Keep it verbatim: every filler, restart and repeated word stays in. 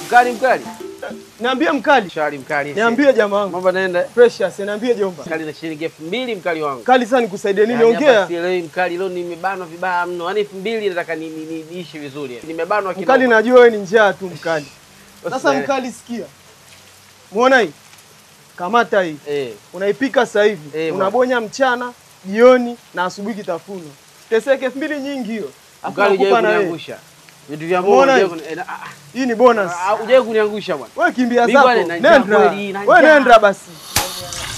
Mkali mkali. Niambie mkali. Shari mkali. Niambie jamaa wangu. Mambo naenda. Precious, niambie jomba. Mkali na shilingi elfu mbili mkali wangu. Kali sana nikusaidie nini? Yaani Ongea. hapa leo mkali leo nimebanwa vibaya mno. Yaani elfu mbili nataka ni niishi vizuri. Nimebanwa kidogo. Mkali najua wewe ni njaa tu mkali. Sasa mkali sikia. Muona hii? Kamata hii. Eh. Unaipika sasa hivi. Eh, unabonya mchana, jioni na asubuhi kitafuno. Teseke elfu mbili nyingi hiyo. Mkali hujawahi kuniangusha. Vitu vya Mungu hujawahi kuni. Hii ni bonus. Hujawahi kuniangusha bwana. Wewe kimbia zako. Nenda. Wewe nenda basi.